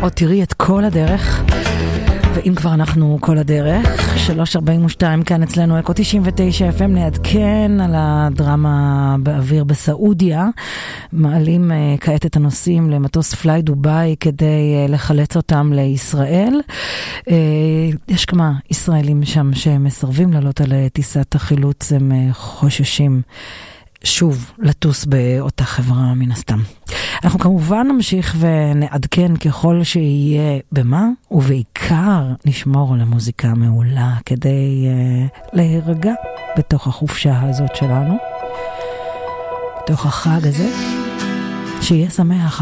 עוד תראי את כל הדרך, ואם כבר אנחנו כל הדרך, 3:42 כאן אצלנו, אקו 99 FM, נעדכן על הדרמה באוויר בסעודיה. מעלים כעת את הנוסעים למטוס פליי דוביי כדי לחלץ אותם לישראל. יש כמה ישראלים שם שמסרבים לעלות על טיסת החילוץ, הם חוששים שוב לטוס באותה חברה מן הסתם. אנחנו כמובן נמשיך ונעדכן ככל שיהיה במה, ובעיקר נשמור על המוזיקה המעולה כדי להירגע בתוך החופשה הזאת שלנו, בתוך החג הזה. שיהיה שמח.